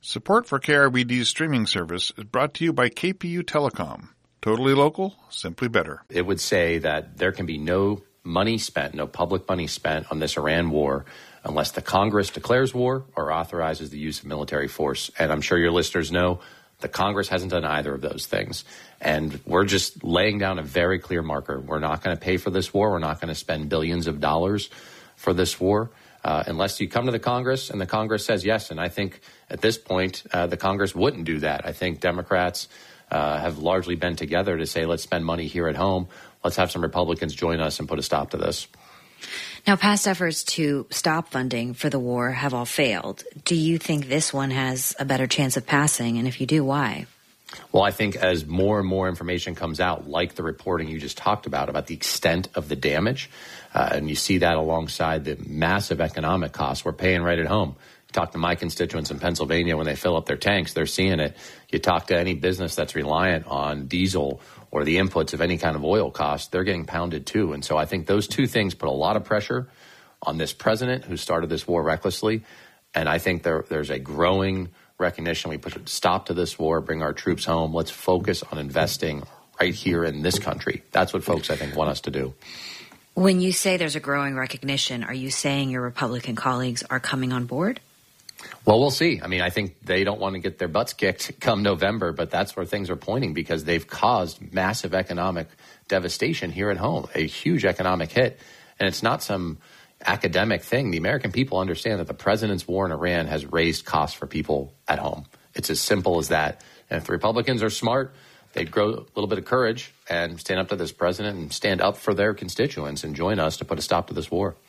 Support for KRBD's streaming service is brought to you by KPU Telecom. Totally local, simply better. It would say that there can be no money spent, no public money spent on this Iran war unless the Congress declares war or authorizes the use of military force. And I'm sure your listeners know the Congress hasn't done either of those things. And we're just laying down a very clear marker. We're not going to pay for this war. We're not going to spend billions of dollars for this war. Unless you come to the Congress and the Congress says yes. And I think at this point, the Congress wouldn't do that. I think Democrats have largely been together to say, let's spend money here at home. Let's have some Republicans join us and put a stop to this. Now, past efforts to stop funding for the war have all failed. Do you think this one has a better chance of passing? And if you do, why? Well, I think as more and more information comes out, like the reporting you just talked about the extent of the damage, and you see that alongside the massive economic costs we're paying right at home. You talk to my constituents in Pennsylvania when they fill up their tanks, they're seeing it. You talk to any business that's reliant on diesel or the inputs of any kind of oil cost, they're getting pounded too. And so I think those two things put a lot of pressure on this president who started this war recklessly. And I think there's a growing recognition. We put a stop to this war, bring our troops home. Let's focus on investing right here in this country. That's what folks, I think, want us to do. When you say there's a growing recognition, are you saying your Republican colleagues are coming on board? Well, we'll see. I mean, I think they don't want to get their butts kicked come November, but that's where things are pointing because they've caused massive economic devastation here at home, a huge economic hit. And it's not some academic thing. The American people understand that the president's war in Iran has raised costs for people at home. It's as simple as that. And if the Republicans are smart, they'd grow a little bit of courage and stand up to this president and stand up for their constituents and join us to put a stop to this war.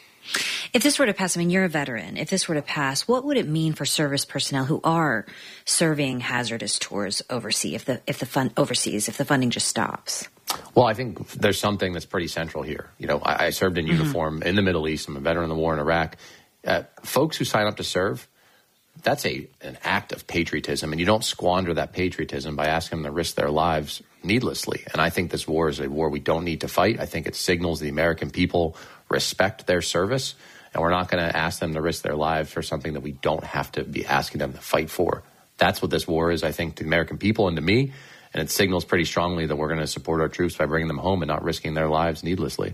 If this were to pass, I mean, you're a veteran. If this were to pass, what would it mean for service personnel who are serving hazardous tours overseas if the funding just stops? Well, I think there's something that's pretty central here. You know, I served in uniform in the Middle East. I'm a veteran of the war in Iraq. Folks who sign up to serve, that's an act of patriotism, and you don't squander that patriotism by asking them to risk their lives needlessly. And I think this war is a war we don't need to fight. I think it signals the American people respect their service, and we're not going to ask them to risk their lives for something that we don't have to be asking them to fight for. That's what this war is, I think, to the American people and to me, and it signals pretty strongly that we're going to support our troops by bringing them home and not risking their lives needlessly.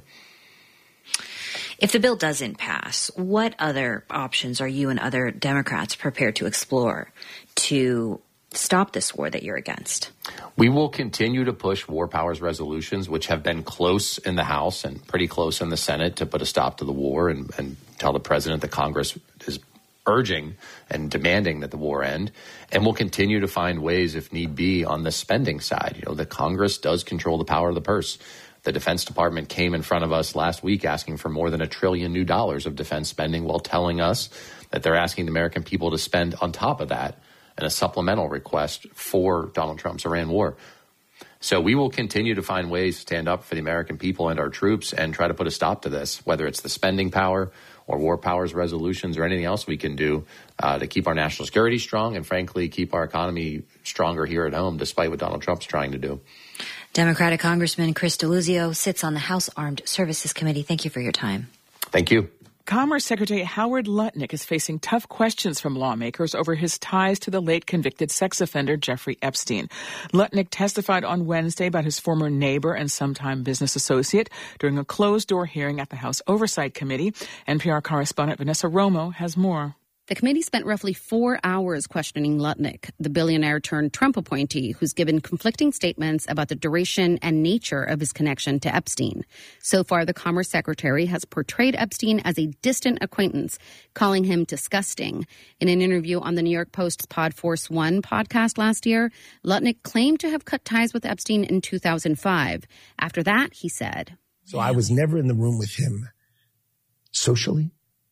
If the bill doesn't pass, what other options are you and other Democrats prepared to explore to stop this war that you're against? We will continue to push war powers resolutions, which have been close in the House and pretty close in the Senate, to put a stop to the war and tell the president that Congress is urging and demanding that the war end. And we'll continue to find ways, if need be, on the spending side. You know, the Congress does control the power of the purse. The Defense Department came in front of us last week asking for more than $1 trillion of defense spending while telling us that they're asking the American people to spend on top of that and a supplemental request for Donald Trump's Iran war. So we will continue to find ways to stand up for the American people and our troops and try to put a stop to this, whether it's the spending power or war powers resolutions or anything else we can do to keep our national security strong and, frankly, keep our economy stronger here at home, despite what Donald Trump's trying to do. Democratic Congressman Chris Deluzio sits on the House Armed Services Committee. Thank you for your time. Thank you. Commerce Secretary Howard Lutnick is facing tough questions from lawmakers over his ties to the late convicted sex offender Jeffrey Epstein. Lutnick testified on Wednesday about his former neighbor and sometime business associate during a closed-door hearing at the House Oversight Committee. NPR correspondent Vanessa Romo has more. The committee spent roughly 4 hours questioning Lutnick, the billionaire-turned-Trump appointee who's given conflicting statements about the duration and nature of his connection to Epstein. So far, the Commerce Secretary has portrayed Epstein as a distant acquaintance, calling him disgusting. In an interview on the New York Post's Pod Force One podcast last year, Lutnick claimed to have cut ties with Epstein in 2005. After that, he said, So I was never in the room with him socially,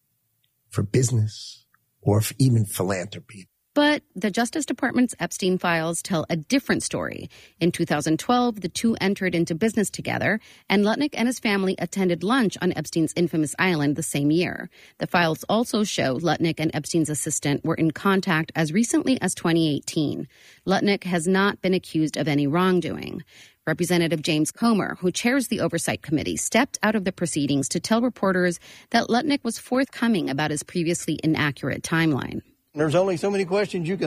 for business, or even philanthropy. But the Justice Department's Epstein files tell a different story. In 2012, the two entered into business together, and Lutnick and his family attended lunch on Epstein's infamous island the same year. The files also show Lutnick and Epstein's assistant were in contact as recently as 2018. Lutnick has not been accused of any wrongdoing. Representative James Comer, who chairs the Oversight Committee, stepped out of the proceedings to tell reporters that Lutnick was forthcoming about his previously inaccurate timeline. There's only so many questions you can